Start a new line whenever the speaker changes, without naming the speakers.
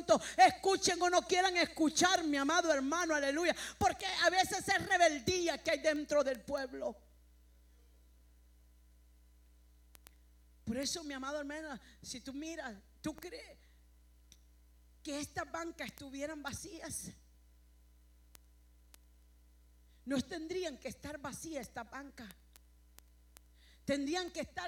pronto escuchen o no quieran escuchar, mi amado hermano, aleluya. Porque a veces es rebeldía que hay dentro del pueblo. Por eso, mi amado hermano, si tú miras, tú crees que estas bancas estuvieran vacías. No tendrían que estar vacías estas bancas. Tendrían que estar